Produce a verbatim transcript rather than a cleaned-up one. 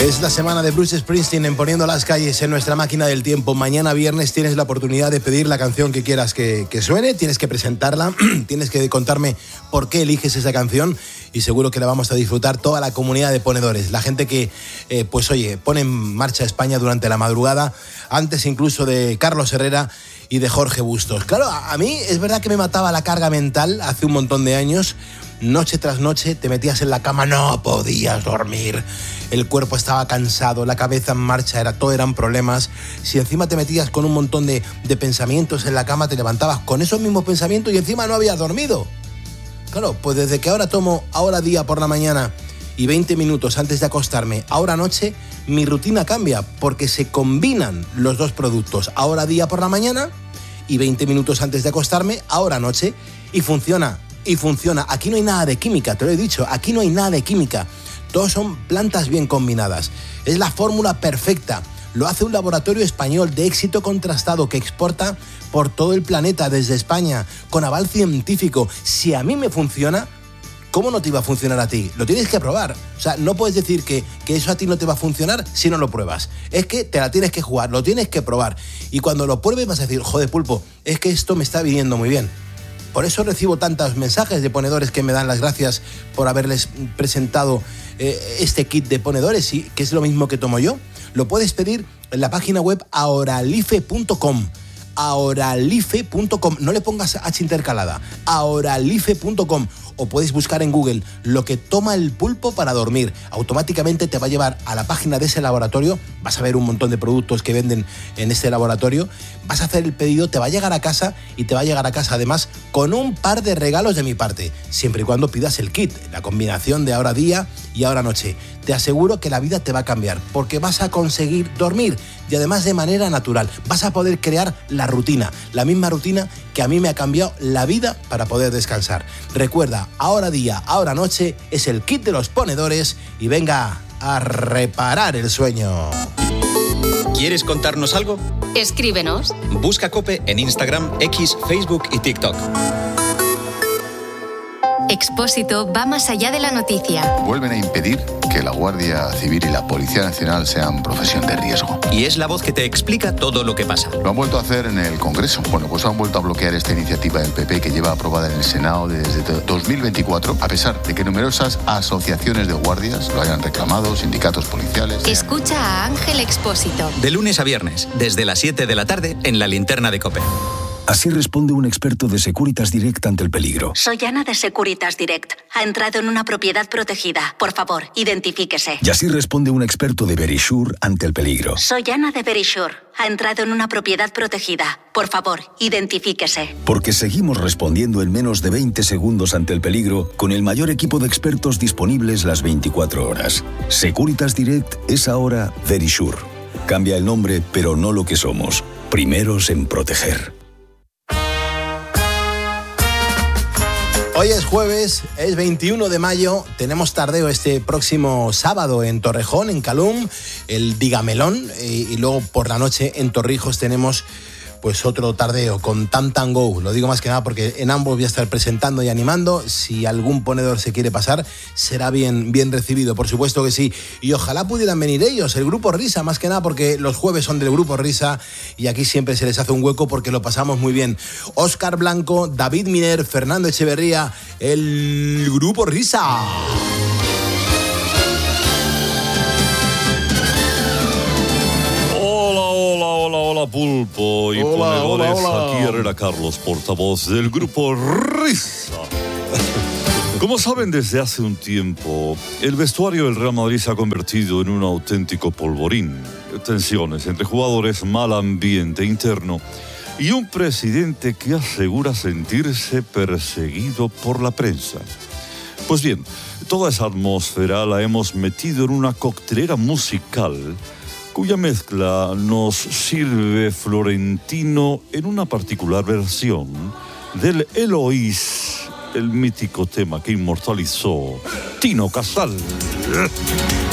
Es la semana de Bruce Springsteen en Poniendo las Calles en nuestra máquina del tiempo. Mañana viernes tienes la oportunidad de pedir la canción que quieras que, que suene, tienes que presentarla, tienes que contarme por qué eliges esa canción y seguro que la vamos a disfrutar toda la comunidad de ponedores, la gente que, eh, pues oye, pone en marcha España durante la madrugada, antes incluso de Carlos Herrera y de Jorge Bustos. Claro, a, a mí es verdad que me mataba la carga mental hace un montón de años. Noche tras noche te metías en la cama, no podías dormir, el cuerpo estaba cansado, la cabeza en marcha, era, todo eran problemas. Si encima te metías con un montón de, de pensamientos en la cama, te levantabas con esos mismos pensamientos y encima no habías dormido. Claro, pues desde que ahora tomo ahora día por la mañana y veinte minutos antes de acostarme, ahora noche, mi rutina cambia porque se combinan los dos productos, ahora día por la mañana y veinte minutos antes de acostarme, ahora noche, y funciona. Y funciona. Aquí no hay nada de química, te lo he dicho, aquí no hay nada de química. Todos son plantas bien combinadas. Es la fórmula perfecta. Lo hace un laboratorio español de éxito contrastado que exporta por todo el planeta desde España, con aval científico. Si a mí me funciona, ¿cómo no te iba a funcionar a ti? Lo tienes que probar. O sea, no puedes decir que, que eso a ti no te va a funcionar si no lo pruebas. Es que te la tienes que jugar, lo tienes que probar. Y cuando lo pruebes vas a decir, joder, Pulpo, es que esto me está viniendo muy bien. Por eso recibo tantos mensajes de ponedores que me dan las gracias por haberles presentado eh, este kit de ponedores, y que es lo mismo que tomo yo. Lo puedes pedir en la página web ahoralife punto com. ahoralife punto com. No le pongas H intercalada. ahoralife punto com. O puedes buscar en Google lo que toma el pulpo para dormir. Automáticamente te va a llevar a la página de ese laboratorio. Vas a ver un montón de productos que venden en este laboratorio. Vas a hacer el pedido, te va a llegar a casa y te va a llegar a casa además con un par de regalos de mi parte. Siempre y cuando pidas el kit, la combinación de ahora día y ahora noche. Te aseguro que la vida te va a cambiar porque vas a conseguir dormir y además de manera natural. Vas a poder crear la rutina, la misma rutina que a mí me ha cambiado la vida para poder descansar. Recuerda, ahora día, ahora noche es el kit de los ponedores y venga a reparar el sueño. ¿Quieres contarnos algo? Escríbenos. Busca COPE en Instagram, X, Facebook y TikTok. Expósito va más allá de la noticia. Vuelven a impedir que la Guardia Civil y la Policía Nacional sean profesión de riesgo. Y es la voz que te explica todo lo que pasa. Lo han vuelto a hacer en el Congreso. Bueno, pues han vuelto a bloquear esta iniciativa del P P que lleva aprobada en el Senado desde dos mil veinticuatro, a pesar de que numerosas asociaciones de guardias lo hayan reclamado, sindicatos policiales. Escucha a Ángel Expósito. De lunes a viernes, desde las siete de la tarde, en la linterna de COPE. Así responde un experto de Securitas Direct ante el peligro. Soy Ana de Securitas Direct. Ha entrado en una propiedad protegida. Por favor, identifíquese. Y así responde un experto de Verisure ante el peligro. Soy Ana de Verisure. Ha entrado en una propiedad protegida. Por favor, identifíquese. Porque seguimos respondiendo en menos de veinte segundos ante el peligro con el mayor equipo de expertos disponibles las veinticuatro horas. Securitas Direct es ahora Verisure. Cambia el nombre, pero no lo que somos. Primeros en proteger. Hoy es jueves, es veintiuno de mayo, tenemos tardeo este próximo sábado en Torrejón, en Calum, el Digamelón, y, y luego por la noche en Torrijos tenemos pues otro tardeo con Tam Tam Go. Lo digo más que nada porque en ambos voy a estar presentando y animando. Si algún ponedor se quiere pasar, será bien, bien recibido, por supuesto que sí. Y ojalá pudieran venir ellos, el Grupo Risa, más que nada porque los jueves son del Grupo Risa y aquí siempre se les hace un hueco porque lo pasamos muy bien. Óscar Blanco, David Miner, Fernando Echeverría, el Grupo Risa. Hola Pulpo y hola, ponedores, hola, hola. Aquí Herrera Carlos, portavoz del Grupo Risa. Como saben, desde hace un tiempo, el vestuario del Real Madrid se ha convertido en un auténtico polvorín. Tensiones entre jugadores, mal ambiente interno y un presidente que asegura sentirse perseguido por la prensa. Pues bien, toda esa atmósfera la hemos metido en una coctelera musical cuya mezcla nos sirve Florentino en una particular versión del Eloís, el mítico tema que inmortalizó Tino Casal.